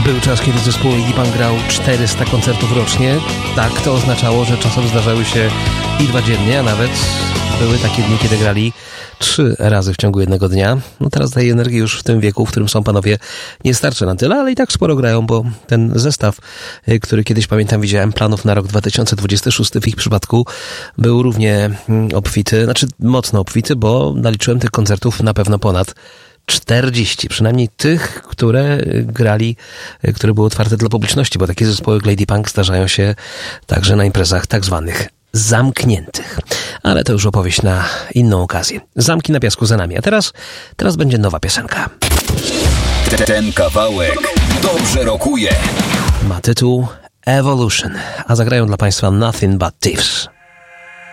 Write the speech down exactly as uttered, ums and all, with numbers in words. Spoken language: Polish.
Był czas, kiedy zespół Lady Punk grał czterysta koncertów rocznie. Tak, to oznaczało, że czasem zdarzały się i dwa dziennie, a nawet były takie dni, kiedy grali trzy razy w ciągu jednego dnia. No teraz tej energii już w tym wieku, w którym są panowie, nie starczy na tyle, ale i tak sporo grają, bo ten zestaw, który kiedyś, pamiętam, widziałem, planów na rok dwa tysiące dwudziesty szósty w ich przypadku był równie obfity, znaczy mocno obfity, bo naliczyłem tych koncertów na pewno ponad czterdzieści, przynajmniej tych, które grali, które były otwarte dla publiczności, bo takie zespoły jak Lady Punk zdarzają się także na imprezach tak zwanych zamkniętych. Ale to już opowieść na inną okazję. Zamki na piasku za nami. A teraz, teraz będzie nowa piosenka. Ten kawałek dobrze rokuje. Ma tytuł Evolution, a zagrają dla Państwa Nothing But Thieves.